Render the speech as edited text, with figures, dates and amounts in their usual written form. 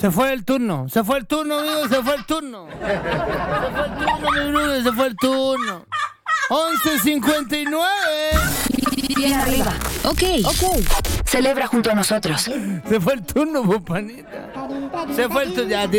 Se fue el turno, amigo, se fue el turno. Se fue el turno, mi brother, se fue el turno. 11:59. Bien arriba. Ok. Celebra junto a nosotros. Se fue el turno, pues, panita. Se fue el turno. Ya,